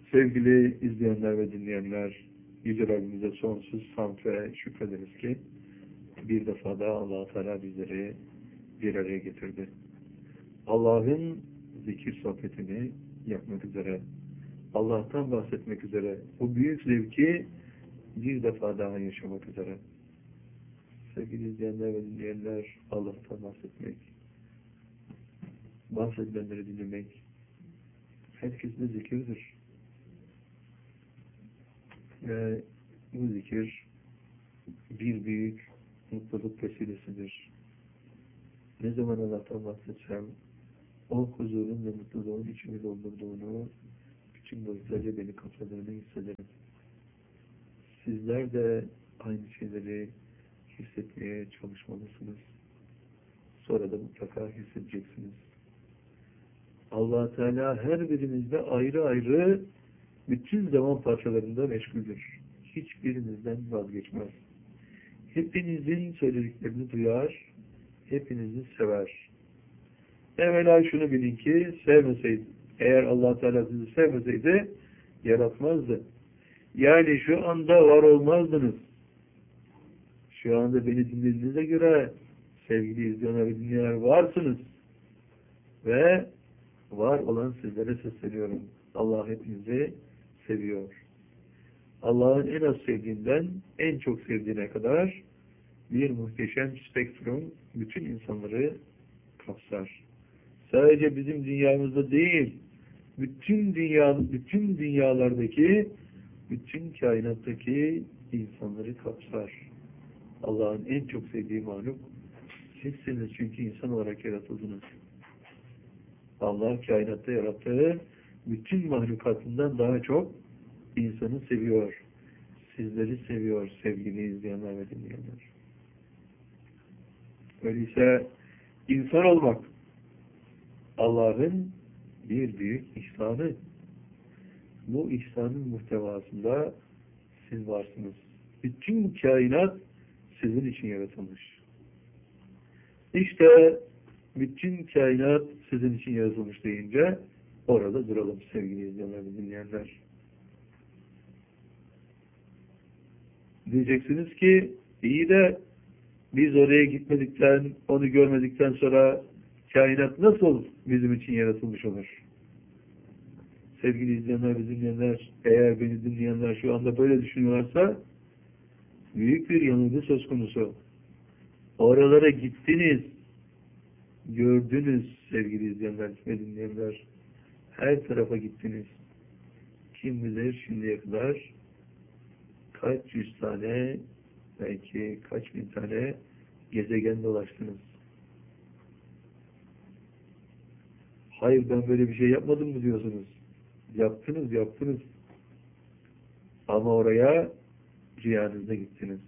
Sevgili izleyenler ve dinleyenler, Yüce Rabbimize sonsuz hamd ve şükrederiz ki bir defa daha Allah-u Teala bizleri bir araya getirdi. Allah'ın zikir sohbetini yapmak üzere, Allah'tan bahsetmek üzere, bu büyük zevki bir defa daha yaşamak üzere. Sevgili izleyenler ve dinleyenler, Allah'tan bahsetmek, bahsedilenleri dinlemek, herkesine zikirdir. Ve bu zikir bir büyük mutluluk vesilesidir. Ne zaman Allah'tan bahsetsem, o huzurun ve mutluluğun içimi doldurduğunu, bütün boyutlarca beni kapsadığını hissederim. Sizler de aynı şeyleri hissetmeye çalışmalısınız. Sonra da mutlaka hissedeceksiniz. Allah Teala her birimizde ayrı ayrı bütün zaman parçalarında meşguldür. Hiçbirinizden vazgeçmez. Hepinizin söylediklerini duyar, hepinizi sever. Evvela şunu bilin ki sevmeseydi, eğer Allah Teala sizi sevmeseydi yaratmazdı. Yani şu anda var olmazdınız. Şu anda beni dinlediğinize göre sevgili izleyenler ve dinleyenler varsınız. Ve var olan sizlere sesleniyorum. Allah hepinizi seviyor. Allah'ın en az sevdiğinden en çok sevdiğine kadar bir muhteşem spektrum bütün insanları kapsar. Sadece bizim dünyamızda değil, bütün dünyalardaki, bütün kainattaki insanları kapsar. Allah'ın en çok sevdiği mahluk sizsiniz, çünkü insan olarak yaratıldınız. Allah kainatta yarattığı bütün mahlukatından daha çok insanı seviyor. Sizleri seviyor sevgili izleyenler ve dinleyenler. Öyleyse insan olmak Allah'ın bir büyük ihsanı. Bu ihsanın muhtevasında siz varsınız. Bütün kainat sizin için yaratılmış. İşte bütün kainat sizin için yaratılmış deyince orada duralım sevgili izleyenler ve dinleyenler. Diyeceksiniz ki iyi de biz oraya gitmedikten, onu görmedikten sonra kainat nasıl bizim için yaratılmış olur? Sevgili izleyenler ve dinleyenler, eğer beni dinleyenler şu anda böyle düşünüyorlarsa büyük bir yanılgı söz konusu. Oralara gittiniz, gördünüz sevgili izleyenler ve dinleyenler. Her tarafa gittiniz. Kim bilir şimdiye kadar kaç yüz tane, belki kaç bin tane gezegen dolaştınız. Hayır, ben böyle bir şey yapmadım mı diyorsunuz. Yaptınız. Ama oraya rüyanızda gittiniz.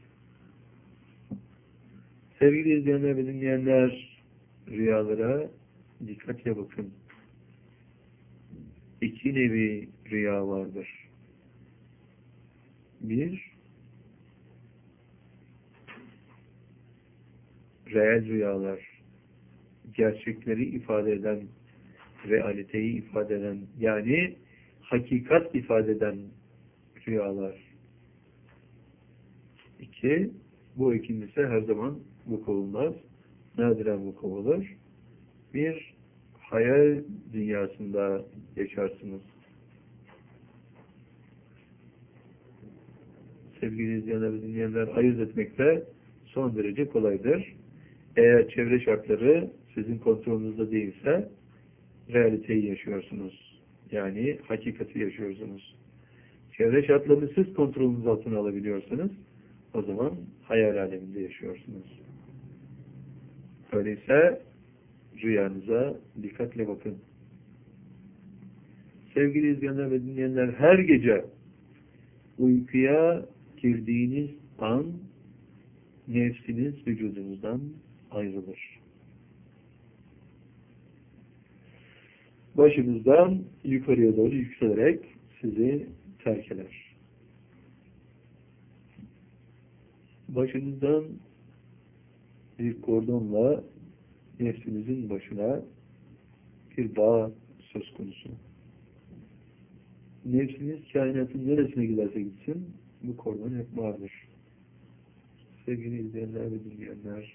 Sevgili izleyenler ve dinleyenler, rüyalara dikkatle bakın. İki nevi rüya vardır. Bir, reel rüyalar, gerçekleri ifade eden, realiteyi ifade eden, yani hakikat ifade eden rüyalar. İki, bu ikincisi her zaman vuku bulmaz. Nadiren vuku bulur. Bir, hayal dünyasında yaşarsınız. Sevgili izleyenler ve dinleyenler, ayırt etmekte son derece kolaydır. Eğer çevre şartları sizin kontrolünüzde değilse realiteyi yaşıyorsunuz. Yani hakikati yaşıyorsunuz. Çevre şartlarını siz kontrolünüz altına alabiliyorsanız o zaman hayal aleminde yaşıyorsunuz. Öyleyse rüyanıza dikkatle bakın. Sevgili izleyenler ve dinleyenler, her gece uykuya girdiğiniz an nefsiniz vücudunuzdan ayrılır. Başınızdan yukarıya doğru yükselerek sizi terk eder. Başınızdan bir kordonla nefsinizin başına bir bağ söz konusu. nefsiniz kainatın neresine giderse gitsin, bu kordon hep vardır. Sevgili izleyenler ve dinleyenler,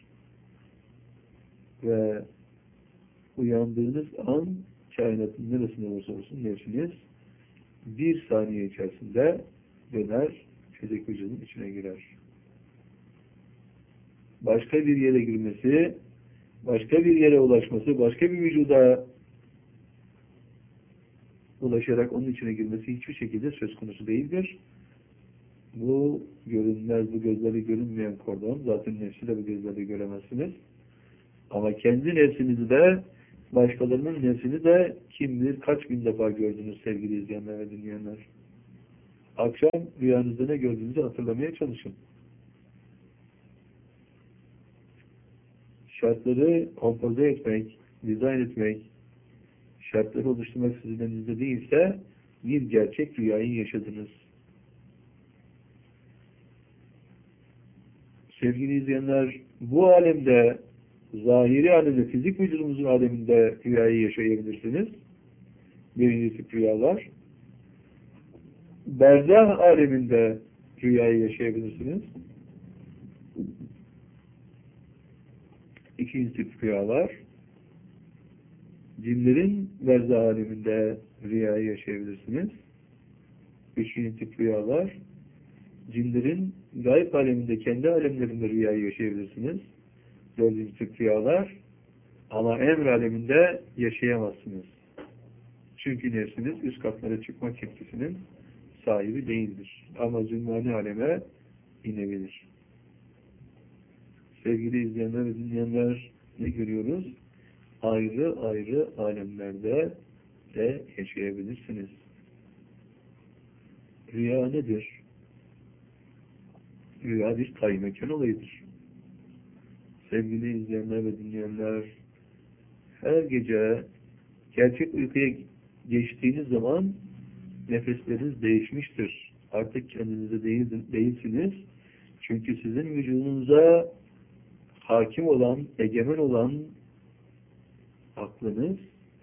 ve uyandığınız an kainatın neresinde olursa olsun nefsiniz bir saniye içerisinde döner, fizik vücudun içine girer. Başka bir yere girmesi, başka bir yere ulaşması, başka bir vücuda ulaşarak onun içine girmesi hiçbir şekilde söz konusu değildir. Bu görünmez, bu gözleri görünmeyen kordon, zaten nefsi de bu gözleri göremezsiniz. Ama kendi nefsinizi de, başkalarının nefsini de kim bilir kaç bin defa gördünüz sevgili izleyenler ve dinleyenler. Akşam rüyanızda ne gördüğünüzü hatırlamaya çalışın. Şartları kompoze etmek, dizayn etmek, şartları oluşturmak sizin elinizde değilse bir gerçek rüyayı yaşadınız. Sevgili izleyenler, bu alemde, zahiri alemde, fizik vücudumuzun aleminde rüyayı yaşayabilirsiniz. Birinci tip rüyalar. Berzah aleminde rüyayı yaşayabilirsiniz. İkinci tip rüyalar. Cinlerin berzah aleminde rüyayı yaşayabilirsiniz. Üçüncü tip rüyalar. Cinlerin gayb aleminde, kendi alemlerinde rüyayı yaşayabilirsiniz. Dördüncü tip rüyalar. Ama emr aleminde yaşayamazsınız. Çünkü nefsiniz üst katlara çıkmak yetkisinin sahibi değildir. Ama zülmani aleme inebilir. Sevgili izleyenler ve dinleyenler, ne görüyoruz? Ayrı ayrı alemlerde de yaşayabilirsiniz. Rüya nedir? Rüya bir kaymekan olayıdır. Sevgili izleyenler ve dinleyenler, her gece gerçek uykuya geçtiğiniz zaman nefesleriniz değişmiştir. Artık kendinizde değilsiniz. Çünkü sizin vücudunuza hakim olan, egemen olan aklınız,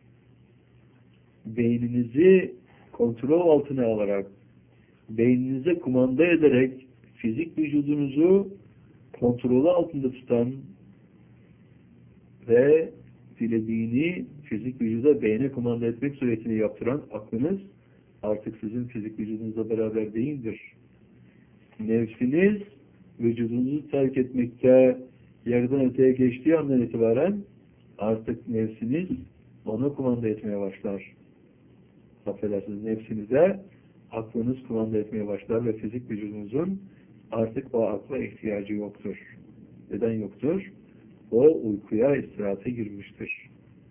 beyninizi kontrol altına alarak, beyninize kumanda ederek, fizik vücudunuzu kontrolü altında tutan ve dilediğini fizik vücuda beyne kumanda etmek suretiyle yaptıran aklınız artık sizin fizik vücudunuzla beraber değildir. Nefsiniz vücudunuzu terk etmekte yerden öteye geçtiği andan itibaren artık nefsiniz ona kumanda etmeye başlar. Affedersiniz, nefsinize aklınız kumanda etmeye başlar ve fizik vücudunuzun artık o akla ihtiyacı yoktur. Neden yoktur? O uykuya, istirahate girmiştir.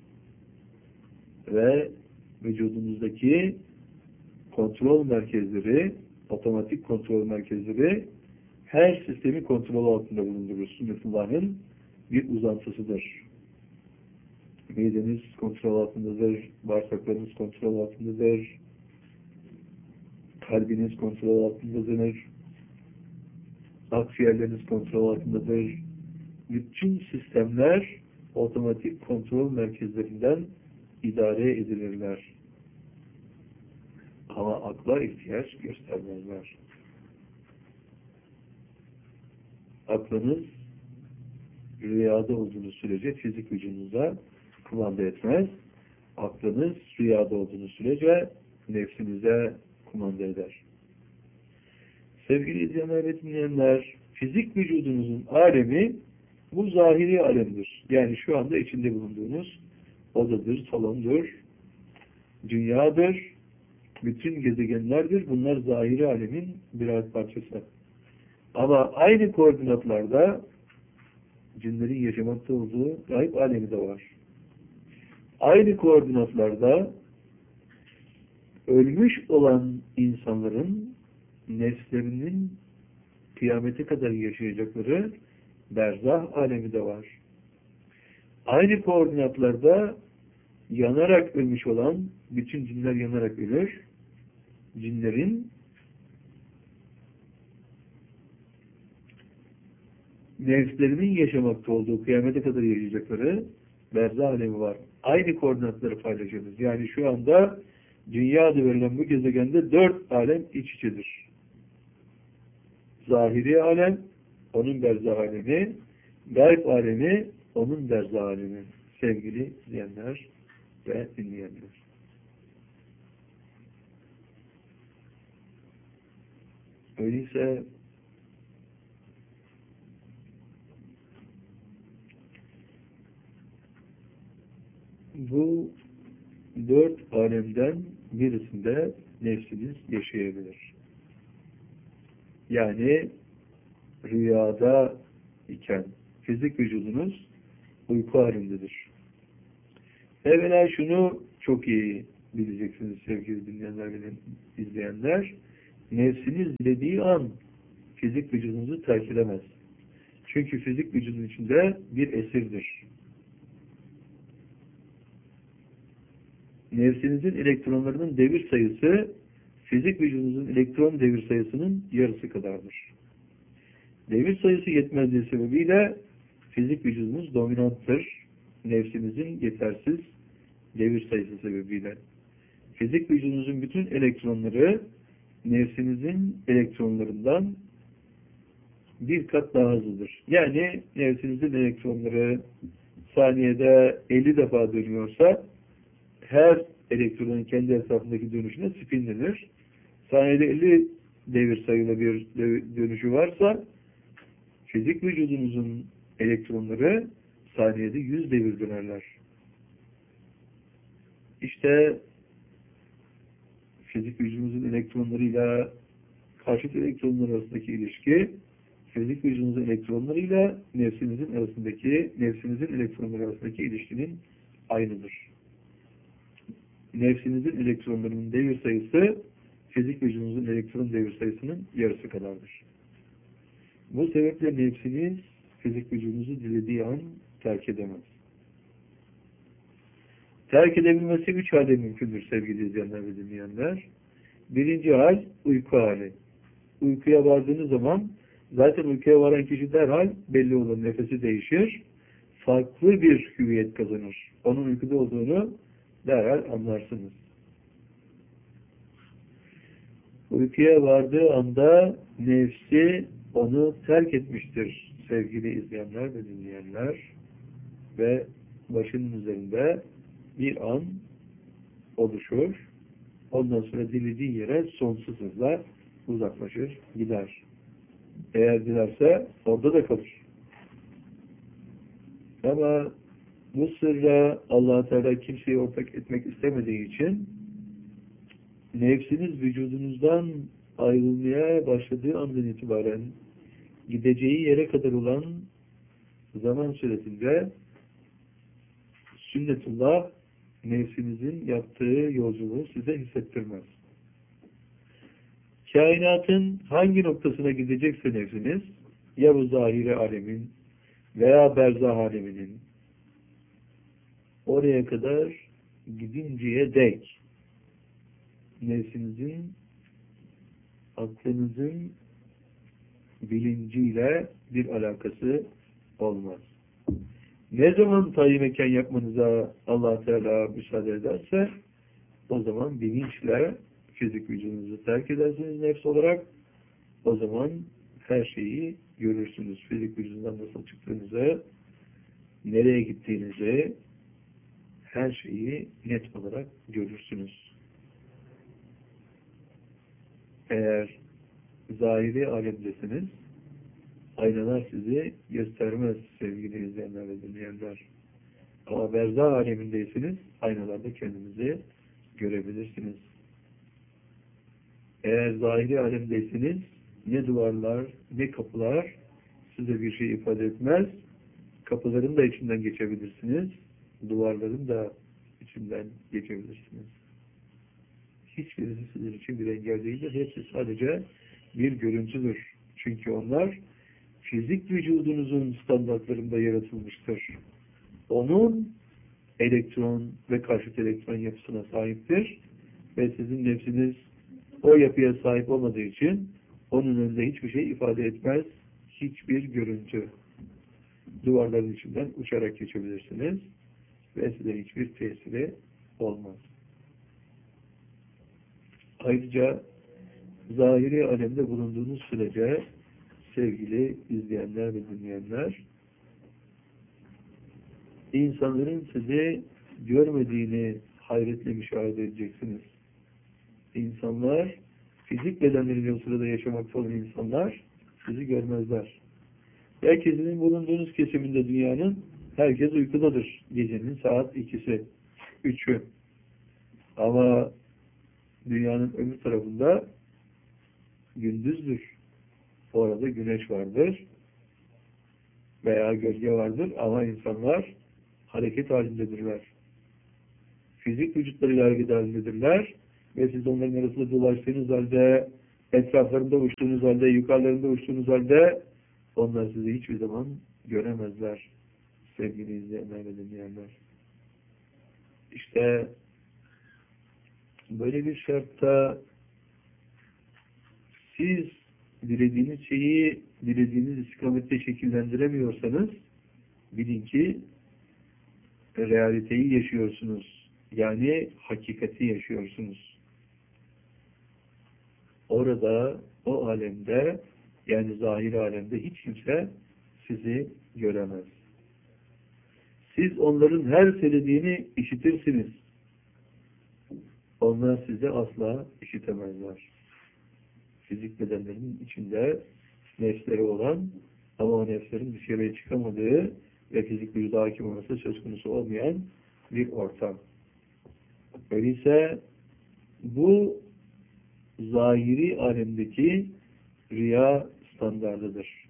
Ve vücudunuzdaki kontrol merkezleri, otomatik kontrol merkezleri her sistemi kontrol altında bulundurur. Sünnetullah'ın bir uzantısıdır. Mideniz kontrol altındadır, bağırsaklarınız kontrol altındadır, kalbiniz kontrol altındadır, akciğerleriniz kontrol altındadır. Bütün sistemler otomatik kontrol merkezlerinden idare edilirler. Ama akla ihtiyaç göstermezler. Aklınız rüyada olduğunuz sürece fizik vücudunuza kumanda etmez. Aklınız rüyada olduğunuz sürece nefsinize kumanda eder. Sevgili izleyenler ve dinleyenler, fizik vücudunuzun alemi bu zahiri alemdir. Yani şu anda içinde bulunduğunuz odadır, salondur, dünyadır, bütün gezegenlerdir. Bunlar zahiri alemin birer parçası. Ama aynı koordinatlarda cinlerin yaşamakta olduğu gayb alemi de var. Aynı koordinatlarda ölmüş olan insanların nefslerinin kıyamete kadar yaşayacakları berzah alemi de var. Aynı koordinatlarda yanarak ölmüş olan, bütün cinler yanarak ölür, cinlerin nefslerinin yaşamakta olduğu, kıyamete kadar yaşayacakları berzah alemi var. Aynı koordinatları paylaşıyoruz. Yani şu anda Dünya adı verilen bu gezegende 4 alem iç içedir. Zahiri alem, onun berzah alemi, gayb alemi, onun berzah alemi. Sevgili izleyenler ve dinleyenler. Öyleyse bu 4 alemden birisinde nefsiniz yaşayabilir. Yani rüyada iken fizik vücudunuz uyku halindedir. Evvela şunu çok iyi bileceksiniz sevgili dinleyenler ve izleyenler. Nefsiniz dilediği an fizik vücudunuzu terk edemez. Çünkü fizik vücudun içinde bir esirdir. Nefsinizin elektronlarının devir sayısı fizik vücudunuzun elektron devir sayısının yarısı kadardır. Devir sayısı yetmezliği sebebiyle fizik vücudunuz dominanttır. Nefsinizin yetersiz devir sayısı sebebiyle. Fizik vücudunuzun bütün elektronları nefsinizin elektronlarından bir kat daha hızlıdır. Yani nefsinizin elektronları saniyede 50 defa dönüyorsa her elektronun kendi etrafındaki dönüşüne spin denir. Saniyede 50 devir sayılı bir dönüşü varsa fizik vücudunuzun elektronları saniyede 100 devir dönerler. İşte fizik vücudunuzun elektronlarıyla karşıt elektronlar arasındaki ilişki fizik vücudunuzun elektronlarıyla nefsinizin elektronları arasındaki ilişkinin aynıdır. Nefsinizin elektronlarının devir sayısı fizik vücudunuzun elektron devir sayısının yarısı kadardır. Bu sebeple nefsiniz fizik vücudunuzu dilediği an terk edemez. Terk edebilmesi 3 halde mümkündür sevgili izleyenler ve dinleyenler. Birinci hal uyku hali. Uykuya vardığınız zaman zaten uykuya varan kişi derhal belli olur. Nefesi değişir. Farklı bir hüviyet kazanır. Onun uykuda olduğunu derhal anlarsınız. Uykuya vardığı anda nefsi onu terk etmiştir sevgili izleyenler ve dinleyenler ve başının üzerinde bir an oluşur. Ondan sonra dilediği yere sonsuz hızla uzaklaşır, gider. Eğer dilerse orada da kalır. Ama bu sırra Allah-u Teala kimseyi ortak etmek istemediği için nefsiniz vücudunuzdan ayrılmaya başladığı andan itibaren gideceği yere kadar olan zaman süresinde sünnetullah nefsinizin yaptığı yolculuğu size hissettirmez. Kainatın hangi noktasına gidecekse nefsiniz, ya bu zahiri alemin veya berzah aleminin oraya kadar gidinceye dek nefsinizin aklınızın bilinciyle bir alakası olmaz. Ne zaman tayin mekan yapmanıza Allah Teala müsaade ederse o zaman bilinçle fizik vücudunuzu terk edersiniz nefs olarak. O zaman her şeyi görürsünüz. Fizik vücudundan nasıl çıktığınızı, nereye gittiğinizi, her şeyi net olarak görürsünüz. Eğer zahiri alemdesiniz, aynalar sizi göstermez sevgili izleyenler ve dinleyenler. Ama berzah alemindeyseniz aynalarda kendinizi görebilirsiniz. Eğer zahiri alemdeyseniz ne duvarlar ne kapılar size bir şey ifade etmez. Kapıların da içinden geçebilirsiniz. Duvarların da içinden geçebilirsiniz. Hiçbirisi sizin için bir engel değildir. Hepsi sadece bir görüntüdür. Çünkü onlar fizik vücudunuzun standartlarında yaratılmıştır. Onun elektron ve karşıt elektron yapısına sahiptir. Ve sizin nefsiniz o yapıya sahip olmadığı için onun önünde hiçbir şey ifade etmez. Hiçbir görüntü. Duvarların içinden uçarak geçebilirsiniz. Ve size hiçbir tesiri olmaz. Ayrıca zahiri alemde bulunduğunuz sürece sevgili izleyenler ve dinleyenler, insanların sizi görmediğini hayretle müşahede edeceksiniz. İnsanlar, fizik bedenleriyle o sırada yaşamakta olan insanlar sizi görmezler. Belki sizin bulunduğunuz kesiminde dünyanın herkes uykudadır. Gecenin saat 2'si, 3'ü. Ama dünyanın öbür tarafında gündüzdür. Orada güneş vardır veya gölge vardır ama insanlar hareket halindedirler. Fizik vücutlarıyla hareket halindedirler ve siz onların arasında dolaştığınız halde, etraflarında uçtuğunuz halde, yukarılarında uçtuğunuz halde onlar sizi hiçbir zaman göremezler sevgili izleyenler ve dinleyenler. İşte böyle bir şartta siz dilediğiniz şeyi dilediğiniz istikamette şekillendiremiyorsanız bilin ki realiteyi yaşıyorsunuz. Yani hakikati yaşıyorsunuz. Orada, o alemde, yani zahir alemde hiç kimse sizi göremez. Siz onların her söylediğini işitirsiniz. Onlar sizi asla işitemezler. Fizik bedenlerinin içinde nefsleri olan ama o nefslerin dışarıya çıkamadığı ve fizik vücuda hakim olması söz konusu olmayan bir ortam. Öyleyse bu zahiri alemdeki rüya standardıdır.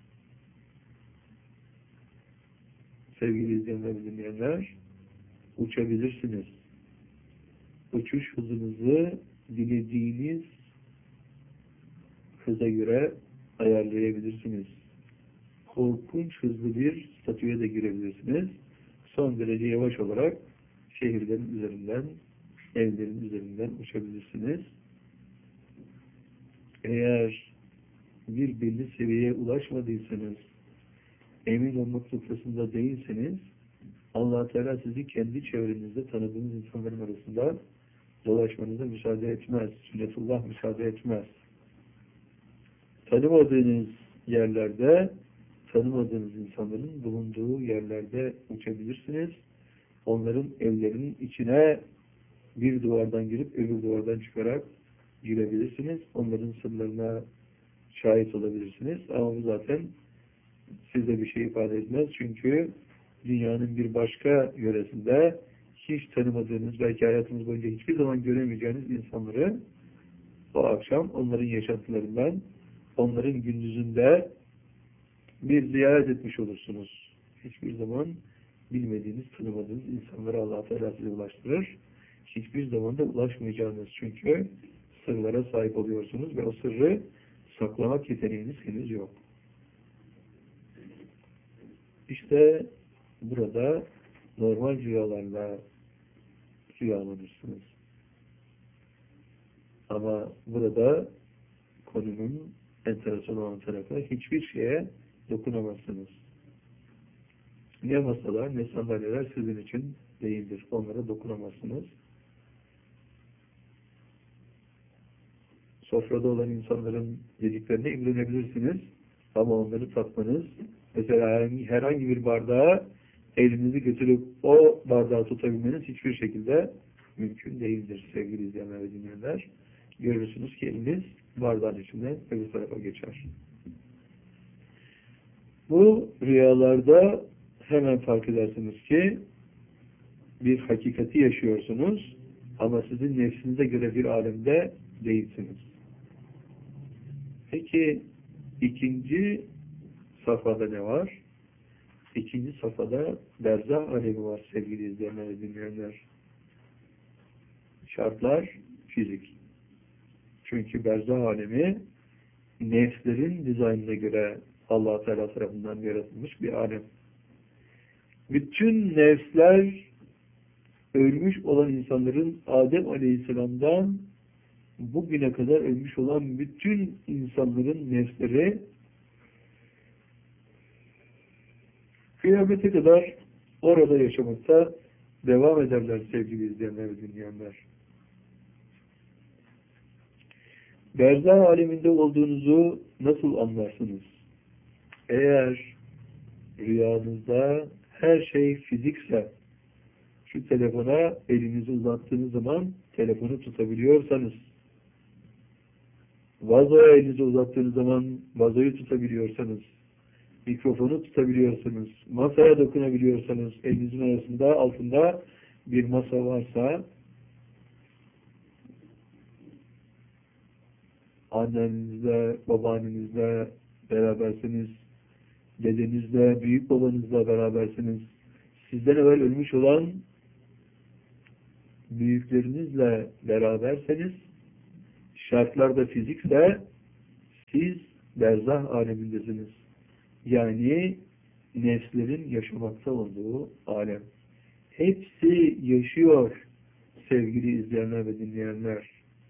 Sevgili izleyenler ve dinleyenler, uçabilirsiniz. Uçuş hızınızı dilediğiniz hıza göre ayarlayabilirsiniz. Korkunç hızlı bir statüye de girebilirsiniz. Son derece yavaş olarak şehirlerin üzerinden, evlerin üzerinden uçabilirsiniz. Eğer bir belli seviyeye ulaşmadıysanız, emin olmak noktasında değilseniz, Allah Teala sizi kendi çevrenizde tanıdığınız insanların arasında dolaşmanıza müsaade etmez. Sünnetullah müsaade etmez. Tanımadığınız yerlerde, tanımadığınız insanların bulunduğu yerlerde uçabilirsiniz. Onların evlerinin içine bir duvardan girip öbür duvardan çıkarak girebilirsiniz. Onların sırlarına şahit olabilirsiniz. Ama bu zaten size bir şey ifade etmez. Çünkü dünyanın bir başka yöresinde hiç tanımadığınız, belki hayatınız boyunca hiçbir zaman göremeyeceğiniz insanları o akşam onların yaşantılarından, onların gündüzünde bir ziyaret etmiş olursunuz. Hiçbir zaman bilmediğiniz, tanımadığınız insanlara Allah Teala size ulaştırır. Hiçbir zaman da ulaşmayacağınız, çünkü sırlara sahip oluyorsunuz ve o sırrı saklamak yeteneğiniz henüz yok. İşte burada normal rüyalarla rüyalanırsınız. Ama burada konunun enteresan olan tarafı, hiçbir şeye dokunamazsınız. Ne masalar, ne sandalyeler sizin için değildir. Onlara dokunamazsınız. Sofrada olan insanların yediklerine imrenebilirsiniz. Ama onları tatmanız, mesela herhangi bir bardağa elinizi götürüp o bardağı tutabilmeniz hiçbir şekilde mümkün değildir sevgili izleyenler ve dinleyenler. Görürsünüz ki eliniz bardağın içinden öbür tarafa geçer. Bu rüyalarda hemen fark edersiniz ki bir hakikati yaşıyorsunuz ama sizin nefsinize göre bir alemde değilsiniz. Peki ikinci safhada ne var? İkinci safhada berzah alemi var sevgili izleyenler ve dinleyenler. Şartlar fizik. Çünkü berzah alemi nefslerin dizaynına göre Allah Teala tarafından yaratılmış bir alem. Bütün nefsler ölmüş olan insanların Adem Aleyhisselam'dan bugüne kadar ölmüş olan bütün insanların nefsleri kıyamete kadar orada yaşamakta devam ederler sevgili izleyenler ve dinleyenler. Berzah aleminde olduğunuzu nasıl anlarsınız? Eğer rüyanızda her şey fizikse, şu telefona elinizi uzattığınız zaman telefonu tutabiliyorsanız, vazoya elinizi uzattığınız zaman vazoyu tutabiliyorsanız, mikrofonu tutabiliyorsanız, masaya dokunabiliyorsanız, elinizin arasında, altında bir masa varsa, annenizle, babaannenizle berabersiniz, dedenizle, büyük babanızla berabersiniz, sizden evvel ölmüş olan büyüklerinizle beraberseniz, şartlar da fizikse, siz berzah alemindesiniz. Yani nefslerin yaşamakta olduğu alem. Hepsi yaşıyor sevgili izleyenler ve dinleyenler.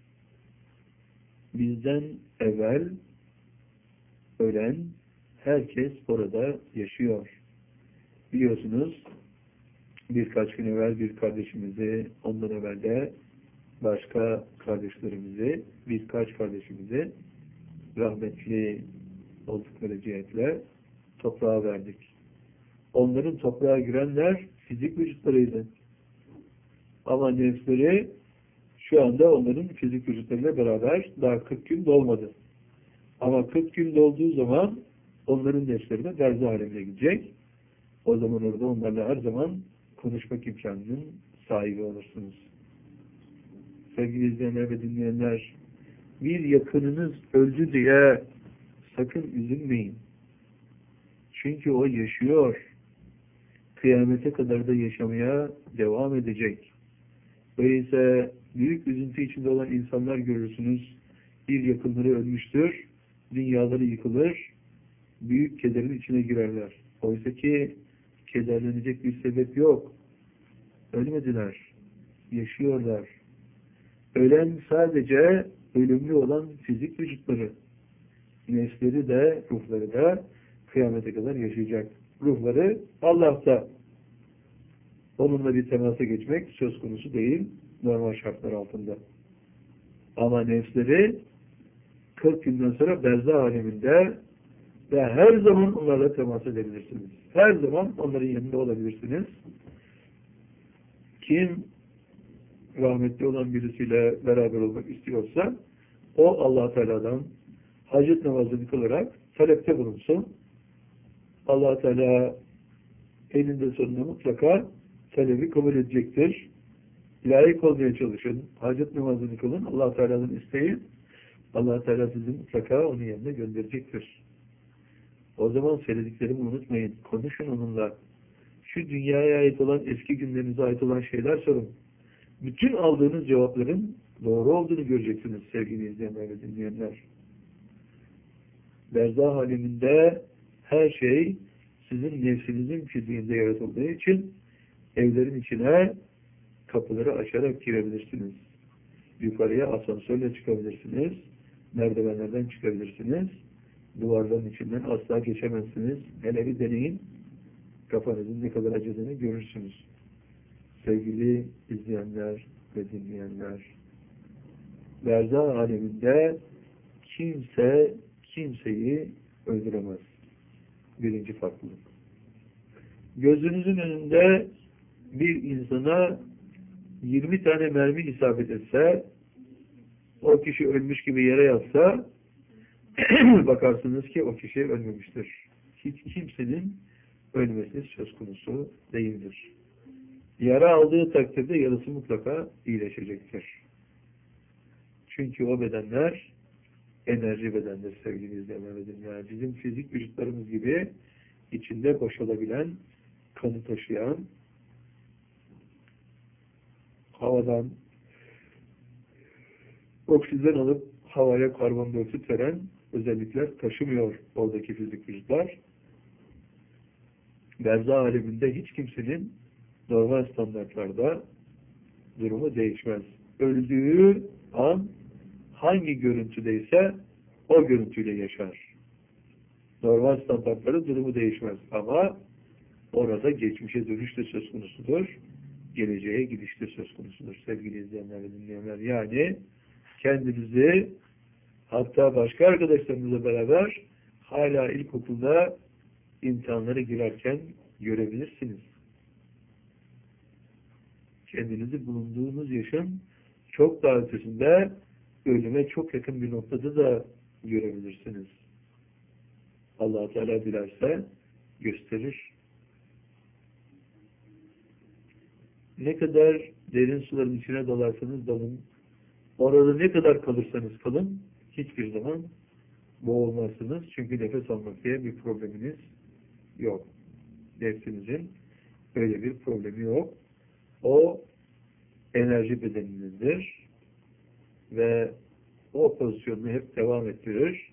Bizden evvel ölen herkes orada yaşıyor. Biliyorsunuz birkaç gün evvel bir kardeşimizi, ondan evvel de başka kardeşlerimizi, birkaç kardeşimizi rahmetli oldukları cihetle toprağa verdik. Onların toprağa girenler fizik vücutlarıydı. Ama nefsleri şu anda onların fizik vücutlarıyla beraber daha 40 gün dolmadı. Ama 40 gün dolduğu zaman onların nefsleri de berzah alemine gidecek. O zaman orada onlarla her zaman konuşmak imkanının sahibi olursunuz. Sevgili izleyenler ve dinleyenler, bir yakınınız öldü diye sakın üzülmeyin. Çünkü o yaşıyor. Kıyamete kadar da yaşamaya devam edecek. Öyleyse büyük üzüntü içinde olan insanlar görürsünüz. Bir yakınları ölmüştür, dünyaları yıkılır, büyük kederin içine girerler. Oysa ki kederlenecek bir sebep yok. Ölmediler, yaşıyorlar. Ölen sadece ölümlü olan fizik vücutları. Nefsleri de, ruhları da kıyamete kadar yaşayacak. Ruhları Allah'ta. Onunla bir temasa geçmek söz konusu değil, normal şartlar altında. Ama nefsleri 40 günden sonra berzah aleminde ve her zaman onlarla temas edebilirsiniz. Her zaman onların yanında olabilirsiniz. Kim rahmetli olan birisiyle beraber olmak istiyorsa o Allah Teala'dan hacet namazını kılarak talepte bulunsun. Allah Teala elinde sonunda mutlaka talebi kabul edecektir. Layık olmaya çalışın. Hacet namazını kılın. Allah Teala'dan isteyin. Allah Teala sizi mutlaka onun yerine gönderecektir. O zaman söylediklerimi unutmayın. Konuşun onunla. Şu dünyaya ait olan, eski günlerinize ait olan şeyler sorun. Bütün aldığınız cevapların doğru olduğunu göreceksiniz sevgili izleyenler ve dinleyenler. Berzah aleminde her şey sizin nefsinizin fiziğinde yaratıldığı için evlerin içine kapıları açarak girebilirsiniz. Yukarıya asansörle çıkabilirsiniz. Merdivenlerden çıkabilirsiniz. Duvarların içinden asla geçemezsiniz. Hele bir deneyin. Kafanızın ne kadar acıdığını görürsünüz. Sevgili izleyenler ve dinleyenler. Berzah aleminde kimse kimseyi öldüremez. Birinci farklılık. Gözünüzün önünde bir insana 20 tane mermi isabet etse, o kişi ölmüş gibi yere yatsa, bakarsınız ki o kişi ölmemiştir. Hiç kimsenin ölmesi söz konusu değildir. Yara aldığı takdirde yarası mutlaka iyileşecektir. Çünkü o bedenler enerji bedendir sevgili izleyenler. Yani bizim fizik vücutlarımız gibi içinde boşalabilen, kanı taşıyan, havadan oksijen alıp havaya karbondioksit veren özellikler taşımıyor oradaki fizik vücutlar. Berzah aleminde hiç kimsenin normal standartlarda durumu değişmez. Öldüğü an hangi görüntüdeyse o görüntüyle yaşar. Normal standartlarda durumu değişmez. Ama orada geçmişe dönüş de söz konusudur. Geleceğe gidiş de söz konusudur sevgili izleyenler ve dinleyenler. Yani kendinizi Hatta başka arkadaşlarımızla beraber hala ilkokulda imtihanlara girerken görebilirsiniz. Kendinizi bulunduğunuz yaşın çok daha ötesinde, ölüme çok yakın bir noktada da görebilirsiniz. Allah Teala dilerse gösterir. Ne kadar derin suların içine dalarsanız dalın, orada ne kadar kalırsanız kalın, hiçbir zaman boğulmazsınız. Çünkü nefes almak diye bir probleminiz yok. Nefsinizin öyle bir problemi yok. O enerji bedeninizdir ve o pozisyonunu hep devam ettirir.